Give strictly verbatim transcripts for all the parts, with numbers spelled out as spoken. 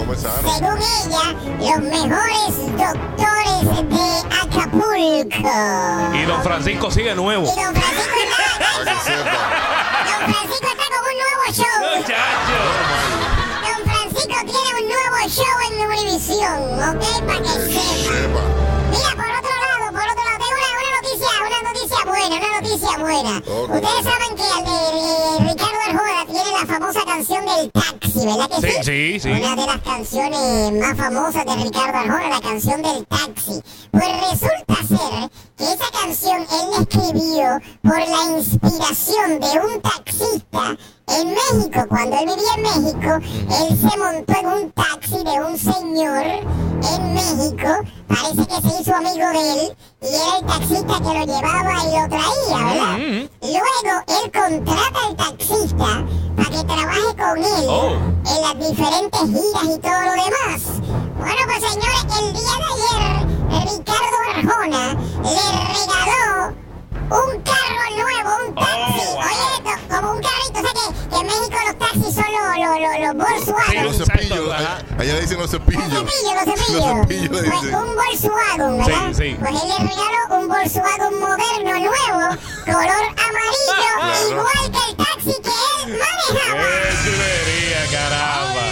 come sano. Según ella, los mejores doctores de Acapulco. Y don Francisco sigue nuevo. Y don Francisco está... Para que sepa. Don Francisco está con un nuevo show. Muchacho. Don Francisco tiene un nuevo show en Univision, ¿ok? Para que sepa. Sepa. Mira, por otro lado, por otro lado, tengo una, una noticia, una noticia buena, una noticia buena. Ok. Ustedes saben que el de Ricardo Arjona tiene la famosa canción del taxi, ¿verdad que sí? Sí, sí, sí. Una de las canciones más famosas de Ricardo Arjona, la canción del taxi. Pues resulta ser que esa canción él la escribió por la inspiración de un taxista en México. Cuando él vivía en México, él se montó en un taxi de un señor en México. Parece que se hizo amigo de él y era el taxista que lo llevaba y lo traía, ¿verdad? Mm-hmm. Luego él contrata al taxista para que trabaje con él Oh. en las diferentes giras y todo lo demás. Bueno, pues señores, el día de ayer Ricardo Arjona le regaló un carro nuevo, un taxi. Oh, wow. Oye, esto, como un carrito, o sea que, que en México los taxis son los, los, los, los Volkswagen. Los Exacto, cepillos. ajá. Allá le dicen los cepillos. Los cepillos, los cepillos. Los cepillos le Pues dicen. un Volkswagen, ¿verdad? Sí, sí. Pues él le regaló un Volkswagen moderno, nuevo, color amarillo, Claro. igual que el taxi que él manejaba. ¡Qué chulería, caramba!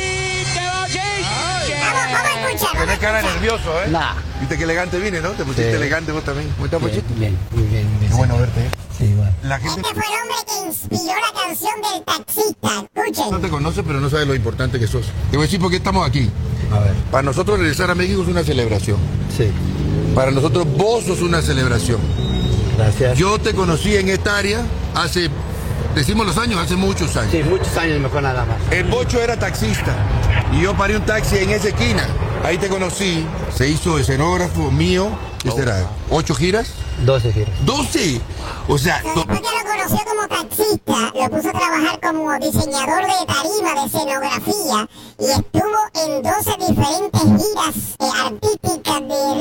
Vamos, vamos a escuchar. vamos a Tenés cara escuchar. nervioso, ¿eh? Nah. Viste que elegante vine, ¿no? Te pusiste Sí. elegante vos también. ¿Cómo estás, Bien, Pochito? bien, muy bien. muy bien, Qué sí. bueno verte, ¿eh? Sí, igual. La gente Este fue el hombre que inspiró la canción del taxista. no Escuchen. te conoce, pero no sabe lo importante que sos. Te voy a decir por qué estamos aquí. A ver, Para nosotros regresar a México es una celebración. sí. Para nosotros vos sos una celebración. Gracias. Yo te conocí en esta área hace, decimos los años, hace muchos años. Sí, muchos años mejor nada más. El Bocho era taxista y yo paré un taxi en esa esquina. Ahí te conocí, se hizo escenógrafo mío. ¿Qué será? ¿Ocho giras? doce giras. ¿Doce? O sea, to- Después que lo conoció como taxista, lo puso a trabajar como diseñador de tarima, de escenografía, y estuvo en doce diferentes giras eh, artísticas de